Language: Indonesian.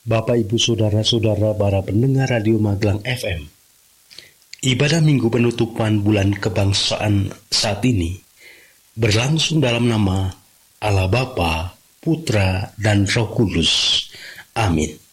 Bapak, Ibu, Saudara-saudara, para pendengar Radio Magelang FM. Ibadah Minggu penutupan bulan kebangsaan saat ini berlangsung dalam nama Allah Bapa, Putra, dan Roh Kudus. Amin.